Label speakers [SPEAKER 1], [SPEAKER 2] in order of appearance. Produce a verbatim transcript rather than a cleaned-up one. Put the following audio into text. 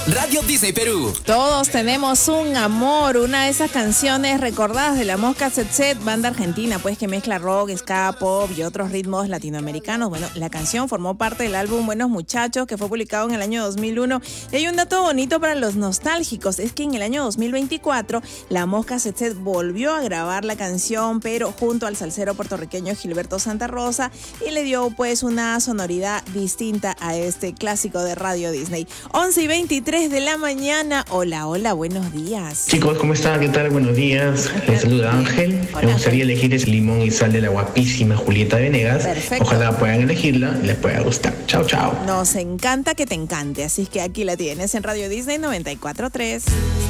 [SPEAKER 1] Radio Disney Perú.
[SPEAKER 2] Todos tenemos un amor, una de esas canciones recordadas de La Mosca Set Set, banda argentina, pues que mezcla rock, ska, pop y otros ritmos latinoamericanos. Bueno, la canción formó parte del álbum Buenos Muchachos, que fue publicado en el año dos mil uno. Y hay un dato bonito para los nostálgicos, es que en el año dos mil veinticuatro, La Mosca Set Set volvió a grabar la canción, pero junto al salsero puertorriqueño Gilberto Santa Rosa, y le dio pues una sonoridad distinta a este clásico de Radio Disney. once y veintitrés de la mañana. Hola, hola, buenos días.
[SPEAKER 3] Chicos, ¿cómo están? ¿Qué tal? Buenos días. Les saluda Ángel.
[SPEAKER 2] Hola,
[SPEAKER 3] Me gustaría elegir ese limón y sal de la guapísima Julieta Venegas.
[SPEAKER 2] Perfecto.
[SPEAKER 3] Ojalá puedan elegirla y les pueda gustar. Chao, chao.
[SPEAKER 2] Nos encanta que te encante, así que aquí la tienes en Radio Disney noventa y cuatro punto tres.